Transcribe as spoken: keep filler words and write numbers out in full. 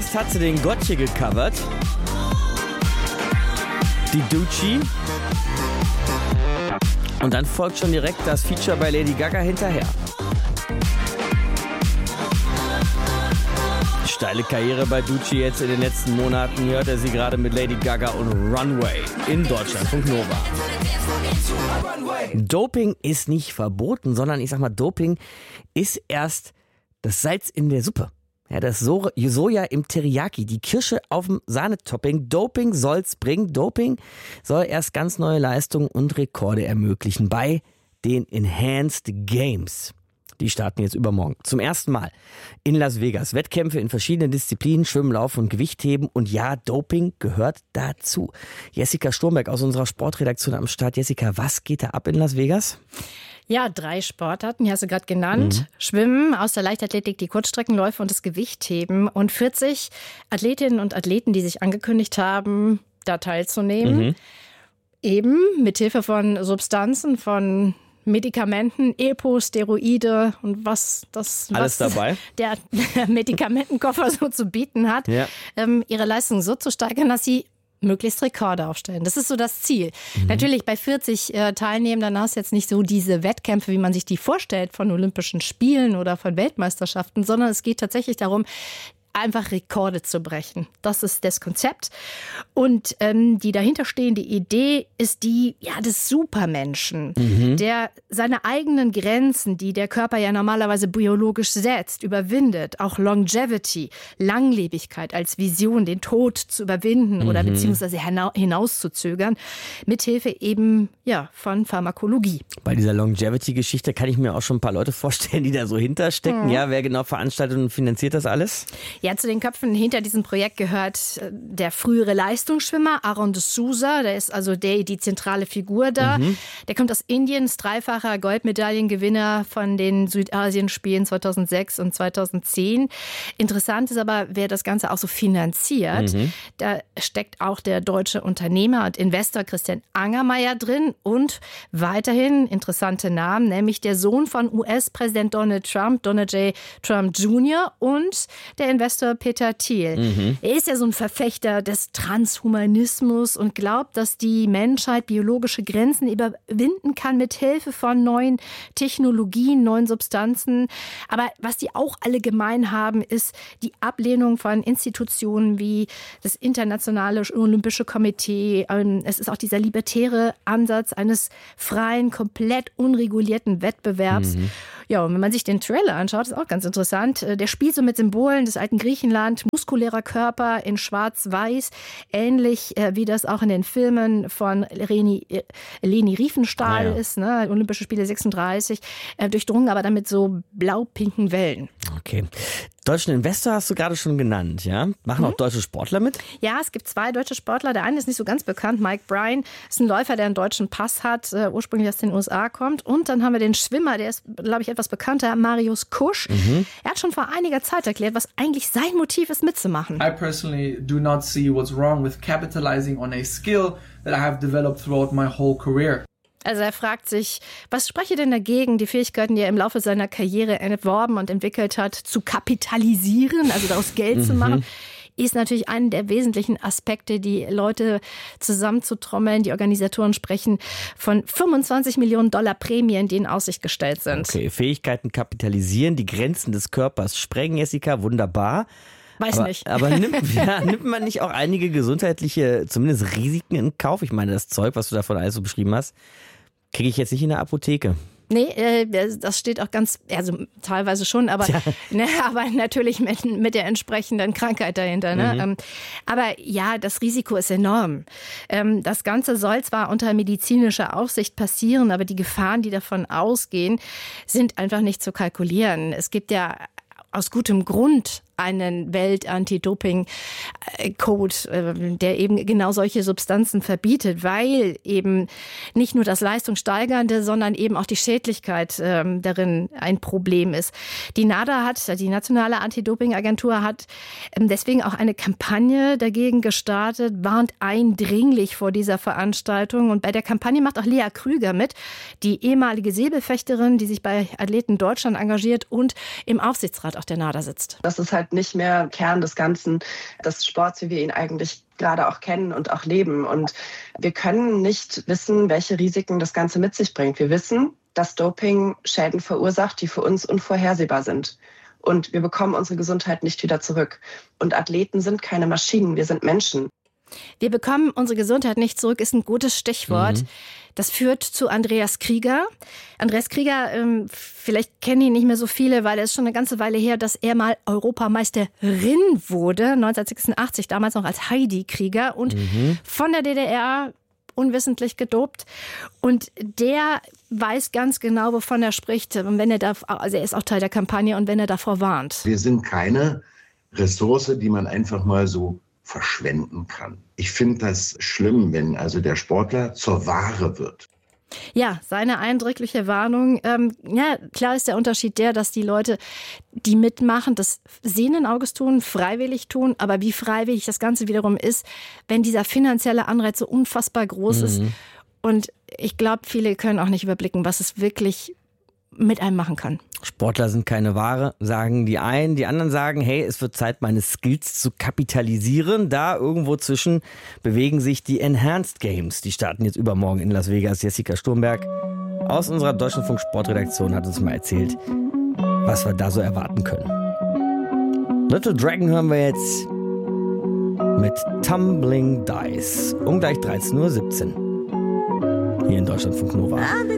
Erst hat sie den Gotye gecovert, die Doechii. Und dann folgt schon direkt das Feature bei Lady Gaga hinterher. Steile Karriere bei Doechii jetzt in den letzten Monaten. Hört er sie gerade mit Lady Gaga und Runway in Deutschlandfunk Nova. Doping ist nicht verboten, sondern ich sag mal, Doping ist erst das Salz in der Suppe. Ja, das so- Soja im Teriyaki, die Kirsche auf dem Sahnetopping. Doping soll's bringen. Doping soll erst ganz neue Leistungen und Rekorde ermöglichen bei den Enhanced Games. Die starten jetzt übermorgen. Zum ersten Mal in Las Vegas. Wettkämpfe in verschiedenen Disziplinen, Schwimmen, Laufen und Gewichtheben. Und ja, Doping gehört dazu. Jessica Sturmberg aus unserer Sportredaktion am Start. Jessica, was geht da ab in Las Vegas? Ja, drei Sportarten, die hast du gerade genannt. Mhm. Schwimmen, aus der Leichtathletik die Kurzstreckenläufe und das Gewichtheben. Und vierzig Athletinnen und Athleten, die sich angekündigt haben, da teilzunehmen. Mhm. Eben mit Hilfe von Substanzen, von Medikamenten, Epo, Steroide und was das alles was dabei. Der Medikamentenkoffer so zu bieten hat, ja. ähm, ihre Leistung so zu steigern, dass sie möglichst Rekorde aufstellen. Das ist so das Ziel. Mhm. Natürlich bei vierzig äh, Teilnehmern hast du jetzt nicht so diese Wettkämpfe, wie man sich die vorstellt von Olympischen Spielen oder von Weltmeisterschaften, sondern es geht tatsächlich darum, einfach Rekorde zu brechen. Das ist das Konzept. Und ähm, die dahinterstehende Idee ist die ja, des Supermenschen, mhm. der seine eigenen Grenzen, die der Körper ja normalerweise biologisch setzt, überwindet. Auch Longevity, Langlebigkeit als Vision, den Tod zu überwinden mhm. oder beziehungsweise hinauszuzögern, mithilfe eben ja, von Pharmakologie. Bei dieser Longevity-Geschichte kann ich mir auch schon ein paar Leute vorstellen, die da so hinterstecken. Mhm. Ja, wer genau veranstaltet und finanziert das alles? Ja, zu den Köpfen hinter diesem Projekt gehört der frühere Leistungsschwimmer Aaron de Souza. Der ist also der, die zentrale Figur da. Mhm. Der kommt aus Indien, ist dreifacher Goldmedaillengewinner von den Südasienspielen zweitausendsechs und zweitausendzehn. Interessant ist aber, wer das Ganze auch so finanziert. Mhm. Da steckt auch der deutsche Unternehmer und Investor Christian Angermayer drin und weiterhin interessante Namen, nämlich der Sohn von U S-Präsident Donald Trump, Donald J. Trump Junior und der Investor Peter Thiel. Mhm. Er ist ja so ein Verfechter des Transhumanismus und glaubt, dass die Menschheit biologische Grenzen überwinden kann mit Hilfe von neuen Technologien, neuen Substanzen. Aber was die auch alle gemein haben, ist die Ablehnung von Institutionen wie das Internationale Olympische Komitee. Es ist auch dieser libertäre Ansatz eines freien, komplett unregulierten Wettbewerbs. Mhm. Ja, und wenn man sich den Trailer anschaut, ist auch ganz interessant. Der spielt so mit Symbolen des alten Griechenland, muskulärer Körper in schwarz-weiß, ähnlich äh, wie das auch in den Filmen von Leni, äh, Leni Riefenstahl ah, ja. ist, ne? Olympische Spiele sechsunddreißig, äh, durchdrungen aber dann mit so blau-pinken Wellen. Okay. Deutschen Investor hast du gerade schon genannt, ja? Machen mhm. auch deutsche Sportler mit? Ja, es gibt zwei deutsche Sportler. Der eine ist nicht so ganz bekannt, Mike Bryan, ist ein Läufer, der einen deutschen Pass hat, äh, ursprünglich aus den U S A kommt. Und dann haben wir den Schwimmer, der ist, glaube ich, etwas bekannter, Marius Kusch. Mhm. Er hat schon vor einiger Zeit erklärt, was eigentlich sein Motiv ist, mitzumachen. I personally do not see what's wrong with capitalizing on a skill that I have developed throughout my whole career. Also er fragt sich, was spreche denn dagegen, die Fähigkeiten, die er im Laufe seiner Karriere erworben und entwickelt hat, zu kapitalisieren, also daraus Geld mhm. zu machen, ist natürlich einer der wesentlichen Aspekte, die Leute zusammenzutrommeln. Die Organisatoren sprechen von fünfundzwanzig Millionen Dollar Prämien, die in Aussicht gestellt sind. Okay, Fähigkeiten kapitalisieren, die Grenzen des Körpers sprengen, Jessica, wunderbar. Weiß aber, nicht. Aber nimmt, ja, nimmt man nicht auch einige gesundheitliche, zumindest Risiken in Kauf? Ich meine, das Zeug, was du davon alles so beschrieben hast, kriege ich jetzt nicht in der Apotheke. Nee, das steht auch ganz, also teilweise schon, aber, ja. ne, aber natürlich mit, mit der entsprechenden Krankheit dahinter. Ne? Mhm. Aber ja, das Risiko ist enorm. Das Ganze soll zwar unter medizinischer Aufsicht passieren, aber die Gefahren, die davon ausgehen, sind einfach nicht zu kalkulieren. Es gibt ja aus gutem Grund einen Welt-Anti-Doping-Code, der eben genau solche Substanzen verbietet, weil eben nicht nur das Leistungssteigernde, sondern eben auch die Schädlichkeit ähm, darin ein Problem ist. Die NADA hat, die Nationale Anti-Doping-Agentur hat ähm, deswegen auch eine Kampagne dagegen gestartet, warnt eindringlich vor dieser Veranstaltung. Und bei der Kampagne macht auch Lea Krüger mit, die ehemalige Säbelfechterin, die sich bei Athleten Deutschland engagiert und im Aufsichtsrat auch der NADA sitzt. Das ist halt nicht mehr Kern des Ganzen des Sports, wie wir ihn eigentlich gerade auch kennen und auch leben. Und wir können nicht wissen, welche Risiken das Ganze mit sich bringt. Wir wissen, dass Doping Schäden verursacht, die für uns unvorhersehbar sind. Und wir bekommen unsere Gesundheit nicht wieder zurück. Und Athleten sind keine Maschinen, wir sind Menschen. Wir bekommen unsere Gesundheit nicht zurück, ist ein gutes Stichwort. Mhm. Das führt zu Andreas Krieger. Andreas Krieger, ähm, vielleicht kennen ihn nicht mehr so viele, weil es ist schon eine ganze Weile her, dass er mal Europameisterin wurde, neunzehnhundertsechsundachtzig, damals noch als Heidi Krieger und mhm. von der D D R unwissentlich gedopt. Und der weiß ganz genau, wovon er spricht. Und wenn er da, also er ist auch Teil der Kampagne und wenn er davor warnt. Wir sind keine Ressource, die man einfach mal so verschwenden kann. Ich finde das schlimm, wenn also der Sportler zur Ware wird. Ja, seine eindrückliche Warnung. Ähm, ja, klar ist der Unterschied der, dass die Leute, die mitmachen, das sehenden Auges tun, freiwillig tun. Aber wie freiwillig das Ganze wiederum ist, wenn dieser finanzielle Anreiz so unfassbar groß mhm. ist. Und ich glaube, viele können auch nicht überblicken, was es wirklich mit einem machen kann. Sportler sind keine Ware, sagen die einen. Die anderen sagen, hey, es wird Zeit, meine Skills zu kapitalisieren. Da irgendwo zwischen bewegen sich die Enhanced Games. Die starten jetzt übermorgen in Las Vegas. Jessica Sturmberg aus unserer Deutschlandfunk-Sportredaktion hat uns mal erzählt, was wir da so erwarten können. Little Dragon hören wir jetzt mit Tumbling Dice. Um gleich dreizehn Uhr siebzehn. Hier in Deutschlandfunk Nova.